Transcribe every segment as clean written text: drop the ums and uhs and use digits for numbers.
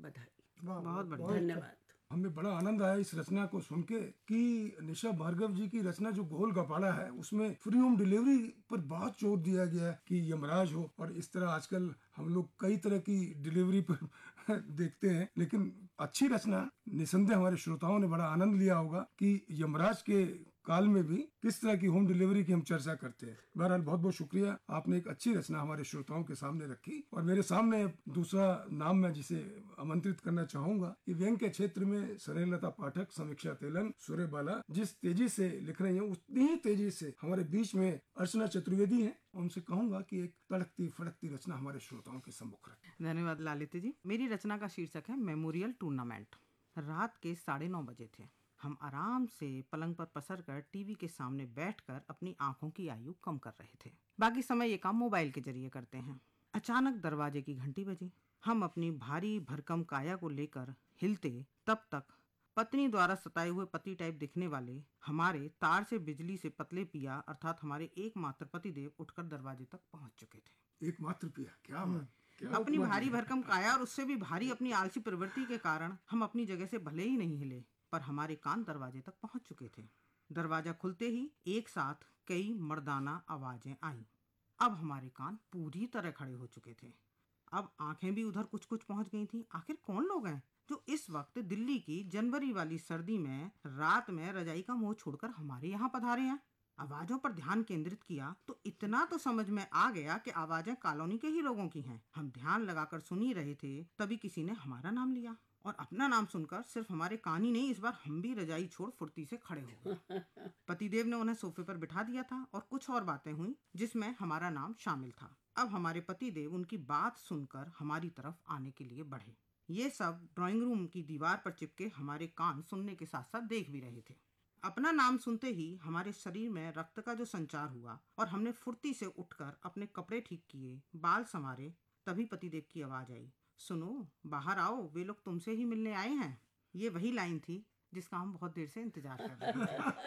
बधाई। बहुत बढ़िया, धन्यवाद। हमें बड़ा आनंद आया इस रचना को सुन के कि निशा भार्गव जी की रचना जो गोल गपाड़ा है उसमें फ्री होम डिलीवरी पर बहुत जोर दिया गया है कि यमराज हो, और इस तरह आजकल हम लोग कई तरह की डिलीवरी पर देखते हैं, लेकिन अच्छी रचना, निसंदेह हमारे श्रोताओं ने बड़ा आनंद लिया होगा कि यमराज के काल में भी किस तरह की होम डिलीवरी की हम चर्चा करते हैं। बहरहाल बहुत बहुत शुक्रिया, आपने एक अच्छी रचना हमारे श्रोताओं के सामने रखी। और मेरे सामने दूसरा नाम मैं जिसे आमंत्रित करना चाहूंगा कि व्यंग के क्षेत्र में स्नेहलता पाठक, समीक्षा तेलन, सूर्य बाला जिस तेजी से लिख रही हैं उतनी ही तेजी से हमारे बीच में अर्चना चतुर्वेदी हैं। उनसे कहूंगा कि एक तड़कती फड़कती रचना हमारे श्रोताओं के सम्मुख रखें। धन्यवाद ललित जी। मेरी रचना का शीर्षक है मेमोरियल टूर्नामेंट। रात के 9:30 बजे थे। हम आराम से पलंग पर पसरकर टीवी के सामने बैठकर अपनी आंखों की आयु कम कर रहे थे। बाकी समय ये काम मोबाइल के जरिए करते हैं। अचानक दरवाजे की घंटी बजी। हम अपनी भारी भरकम काया को लेकर हिलते तब तक पत्नी द्वारा सताए हुए पति टाइप दिखने वाले हमारे तार से बिजली से पतले पिया अर्थात हमारे एकमात्र पतिदेव उठकर दरवाजे तक पहुंच चुके थे। एकमात्र पिया, क्या बात, क्या अपनी भारी भरकम काया और उससे भी भारी अपनी आलसी प्रवृत्ति के कारण हम अपनी जगह से भले ही नहीं हिले, पर हमारे कान दरवाजे तक पहुंच चुके थे। दरवाजा खुलते ही एक साथ कई मर्दाना आवाजें आईं। अब हमारे कान पूरी तरह खड़े हो चुके थे। अब आंखें भी उधर कुछ कुछ पहुंच गई थी। आखिर कौन लोग हैं जो इस वक्त दिल्ली की जनवरी वाली सर्दी में रात में रजाई का मुंह छोड़कर हमारे यहाँ पधारे हैं? आवाजों पर ध्यान केंद्रित किया तो इतना तो समझ में आ गया कि आवाजें कॉलोनी के ही लोगों की हैं। हम ध्यान लगाकर सुन ही रहे थे, तभी किसी ने हमारा नाम लिया और अपना नाम सुनकर सिर्फ हमारे कान ही नहीं, इस बार हम भी रजाई छोड़ फुर्ती से खड़े हो गए। पतिदेव ने उन्हें सोफे पर बिठा दिया था और कुछ और बातें हुई जिसमें हमारा नाम शामिल था। अब हमारे पतिदेव उनकी बात सुनकर हमारी तरफ आने के लिए बढ़े। ये सब ड्राइंग रूम की दीवार पर चिपके हमारे कान सुनने के साथ साथ देख भी रहे थे। अपना नाम सुनते ही हमारे शरीर में रक्त का जो संचार हुआ और हमने फुर्ती से उठकर अपने कपड़े ठीक किए, बाल संवारे, तभी पतिदेव की आवाज आई, सुनो बाहर आओ, वे लोग तुमसे ही मिलने आए हैं। ये वही लाइन थी जिसका हम बहुत देर से इंतजार कर रहे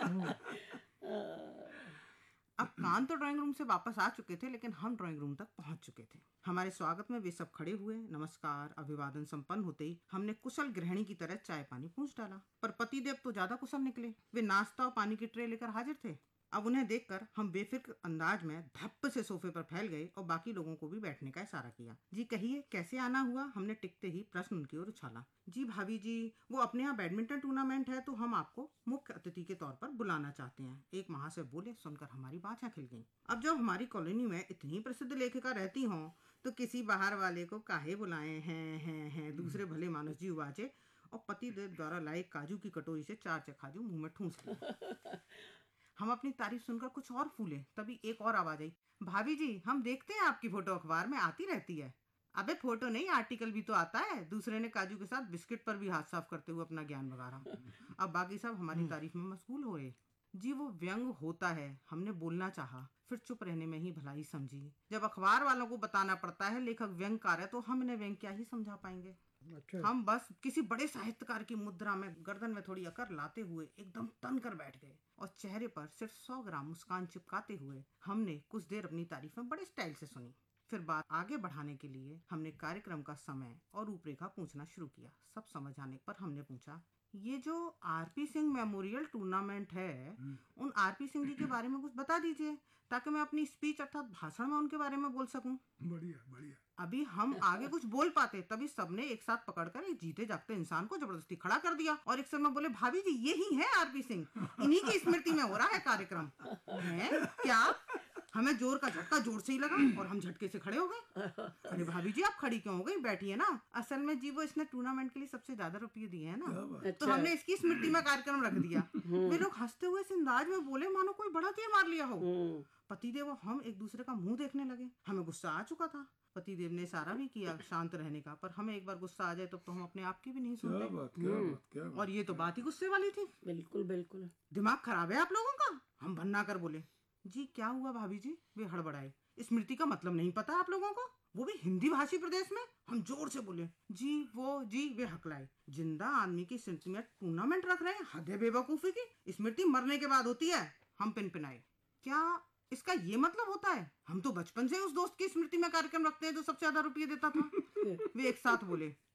थे। अब कान तो ड्राइंग रूम से वापस आ चुके थे, लेकिन हम ड्राइंग रूम तक पहुंच चुके थे। हमारे स्वागत में वे सब खड़े हुए। नमस्कार अभिवादन संपन्न होते ही हमने कुशल गृहिणी की तरह चाय पानी पूछ डाला, पर पतिदेव तो ज्यादा कुशल निकले। वे नाश्ता और पानी की ट्रे लेकर हाजिर थे। अब उन्हें देखकर हम बेफिक्र अंदाज में धप्प से सोफे पर फैल गए और बाकी लोगों को भी बैठने का इशारा किया। जी कहिए, कैसे आना हुआ? हमने टिकते ही प्रश्न उनकी ओर उछाला। जी भाभी जी, वो अपने यहाँ बैडमिंटन टूर्नामेंट है तो हम आपको मुख्य अतिथि के तौर पर बुलाना चाहते हैं, एक महाशय बोले। सुनकर हमारी बाँछें खिल गईं। अब जब हमारी कॉलोनी में इतनी प्रसिद्ध लेखिका रहती हों तो किसी बाहर वाले को काहे बुलाए हैं दूसरे भले मानुस जी उवाचे और पतिदेव द्वारा लाए काजू की कटोरी से 4 चखाजू मुंह में ठूंस लिए। हम अपनी तारीफ सुनकर कुछ और फूले, तभी एक और आवाज आई, भाभी जी हम देखते हैं आपकी फोटो अखबार में आती रहती है। अबे फोटो नहीं, आर्टिकल भी तो आता है। दूसरे ने काजू के साथ बिस्किट पर भी हाथ साफ करते हुए अपना ज्ञान बघारा। अब बाकी सब हमारी तारीफ में मशगूल हुए। जी वो व्यंग होता है, हमने बोलना चाहा, फिर चुप रहने में ही भलाई समझी। जब अखबार वालों को बताना पड़ता है लेखक व्यंगकार है तो हम इन्हें व्यंग क्या ही समझा पाएंगे। अच्छा। हम बस किसी बड़े साहित्यकार की मुद्रा में गर्दन में थोड़ी अकड़ लाते हुए एकदम तन कर बैठ गए और चेहरे पर सिर्फ 100 ग्राम मुस्कान चिपकाते हुए हमने कुछ देर अपनी तारीफ में बड़े स्टाइल से सुनी। फिर बात आगे बढ़ाने के लिए हमने कार्यक्रम का समय और रूपरेखा पूछना शुरू किया। सब समझ आने पर हमने पूछा, ये जो आरपी सिंह मेमोरियल टूर्नामेंट है, उन आरपी सिंह जी के बारे में कुछ बता दीजिए ताकि मैं अपनी स्पीच अर्थात भाषण में उनके बारे में बोल सकूं। बढ़िया बढ़िया। अभी हम आगे कुछ बोल पाते तभी सबने एक साथ पकड़कर एक जीते जागते इंसान को जबरदस्ती खड़ा कर दिया और एक समय बोले, भाभी जी यही है आरपी सिंह, इन्हीं की स्मृति में हो रहा है कार्यक्रम। है क्या? हमें जोर का झटका जोर से ही लगा और हम झटके से खड़े हो गए। अरे भाभी जी आप खड़ी क्यों हो गई, बैठिए ना। असल में जी वो इसने टूर्नामेंट के लिए सबसे ज्यादा रुपये दिए हैं ना, तो हमने इसकी स्मृति में कार्यक्रम रख दिया। वे लोग हंसते हुए इस अंदाज में बोले मानो कोई बड़ा तीर मार लिया हो। पतिदेव और हम एक दूसरे का मुंह देखने लगे। हमें गुस्सा आ चुका था। पतिदेव ने इशारा भी किया शांत रहने का, पर हमें एक बार गुस्सा आ जाए तो हम अपने आप की भी नहीं सुनते। और ये तो बात ही गुस्से वाली थी। बिल्कुल बिल्कुल। दिमाग खराब है आप लोगों का? हम भन्ना कर बोले। जी क्या हुआ भाभी जी? वे हड़बड़ाए। स्मृति का मतलब नहीं पता आप लोगों को, वो भी हिंदी भाषी प्रदेश में? हम जोर से बोले। जी वो जी। वे हकलाए। जिंदा आदमी की स्मृति में टूर्नामेंट रख रहे हैं? हद है बेवकूफी की, स्मृति मरने के बाद होती है। हम पिनपिनाए। क्या इसका ये मतलब होता है? हम तो बचपन से उस दोस्त की स्मृति में कार्यक्रम रखते हैं जो सबसे ज्यादा रुपये देता था। वे एक साथ बोले।